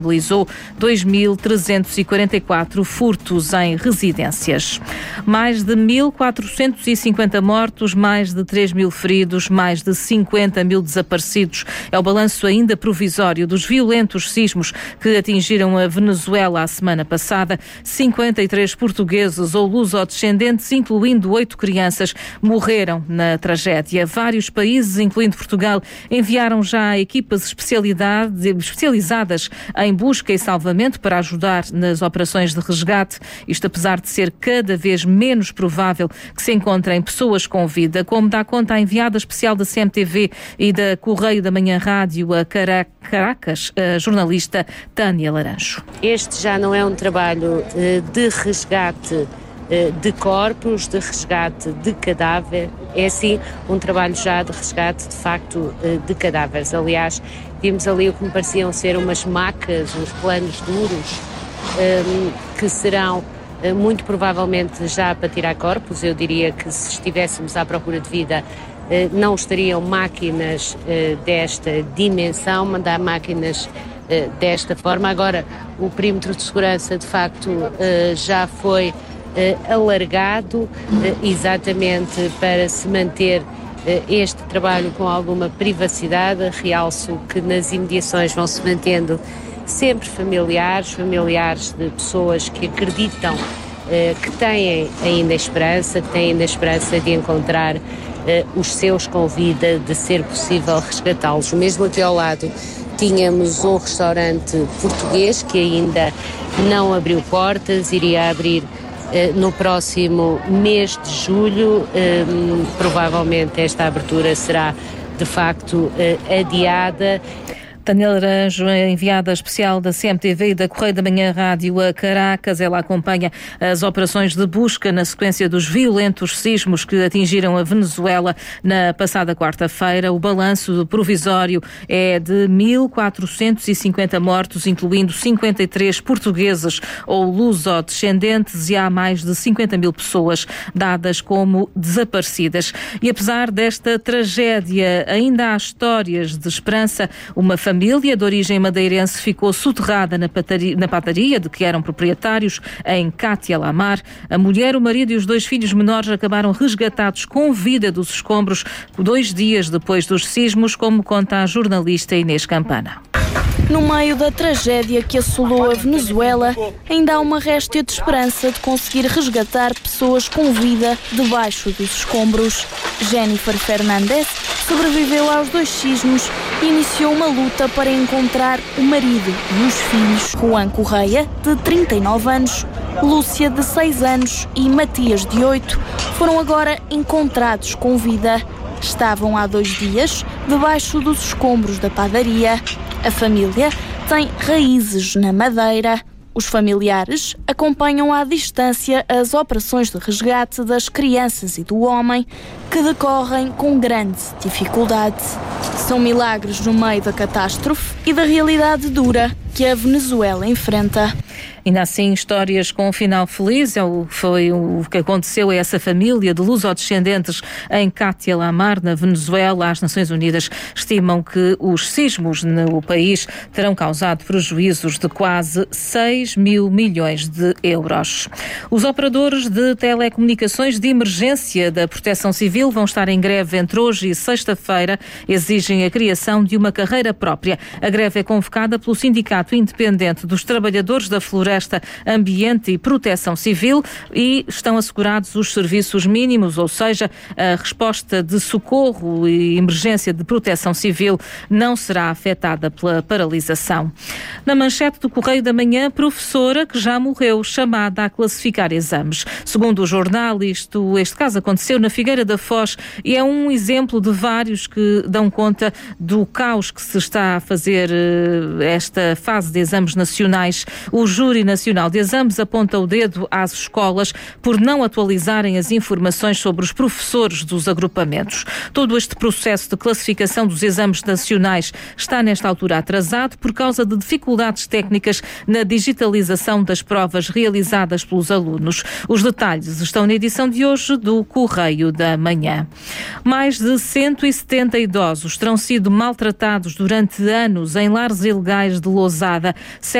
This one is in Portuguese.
Realizou 2.344 furtos em residências. Mais de 1.450 mortos, mais de 3.000 feridos, mais de 50.000 desaparecidos. É o balanço ainda provisório dos violentos sismos que atingiram a Venezuela a semana passada. 53 portugueses ou lusodescendentes, incluindo 8 crianças, morreram na tragédia. Vários países, incluindo Portugal, enviaram já equipas especializadas em busca e salvamento para ajudar nas operações de resgate. Isto apesar de ser cada vez menos provável que se encontrem pessoas com vida, como dá conta a enviada especial da CMTV e da Correio da Manhã Rádio a Caracas, a jornalista Tânia Laranjo. Este já não é um trabalho de resgate de corpos, de resgate de cadáver, é sim um trabalho já de resgate de facto de cadáveres. Aliás, vimos ali o que me pareciam ser umas macas, uns planos duros, que serão muito provavelmente já para tirar corpos. Eu diria que se estivéssemos à procura de vida, não estariam máquinas desta dimensão, mandar máquinas desta forma. Agora, o perímetro de segurança de facto já foi alargado exatamente para se manter este trabalho com alguma privacidade. Realço que nas imediações vão se mantendo sempre familiares de pessoas que acreditam que têm ainda esperança, de encontrar os seus com vida, de ser possível resgatá-los. Mesmo aqui ao lado tínhamos um restaurante português que ainda não abriu portas, iria abrir no próximo mês de julho. Provavelmente esta abertura será de facto adiada. Tânia Laranjo, enviada especial da CMTV e da Correio da Manhã Rádio a Caracas. Ela acompanha as operações de busca na sequência dos violentos sismos que atingiram a Venezuela na passada quarta-feira. O balanço provisório é de 1.450 mortos, incluindo 53 portugueses ou lusodescendentes, e há mais de 50.000 pessoas dadas como desaparecidas. E apesar desta tragédia, ainda há histórias de esperança. Uma família de origem madeirense ficou soterrada na padaria de que eram proprietários, em Cátia Lamar. A mulher, o marido e os 2 filhos menores acabaram resgatados com vida dos escombros 2 dias depois dos sismos, como conta a jornalista Inês Campana. No meio da tragédia que assolou a Venezuela, ainda há uma réstia de esperança de conseguir resgatar pessoas com vida debaixo dos escombros. Jennifer Fernandes sobreviveu aos 2 sismos e iniciou uma luta para encontrar o marido e os filhos. Juan Correia, de 39 anos, Lúcia, de 6 anos e Matias, de 8, foram agora encontrados com vida. Estavam há 2 dias debaixo dos escombros da padaria. A família tem raízes na Madeira. Os familiares acompanham à distância as operações de resgate das crianças e do homem, que decorrem com grande dificuldade. São milagres no meio da catástrofe e da realidade dura que a Venezuela enfrenta. Ainda assim, histórias com um final feliz. Foi o que aconteceu a essa família de lusodescendentes em Cátia Lamar, na Venezuela. As Nações Unidas estimam que os sismos no país terão causado prejuízos de quase 6 mil milhões de euros. Os operadores de telecomunicações de emergência da Proteção Civil vão estar em greve entre hoje e sexta-feira. Exigem a criação de uma carreira própria. A greve é convocada pelo Sindicato Independente dos Trabalhadores da Floresta, Ambiente e Proteção Civil, e estão assegurados os serviços mínimos, ou seja, a resposta de socorro e emergência de proteção civil não será afetada pela paralisação. Na manchete do Correio da Manhã, professora que já morreu, chamada a classificar exames. Segundo o jornal, este caso aconteceu na Figueira da Foz e é um exemplo de vários que dão conta do caos que se está a fazer esta fase de exames nacionais. O Júri Nacional de Exames aponta o dedo às escolas por não atualizarem as informações sobre os professores dos agrupamentos. Todo este processo de classificação dos exames nacionais está nesta altura atrasado por causa de dificuldades técnicas na digitalização das provas realizadas pelos alunos. Os detalhes estão na edição de hoje do Correio da Manhã. Mais de 170 idosos terão sido maltratados durante anos em lares ilegais de Lousada.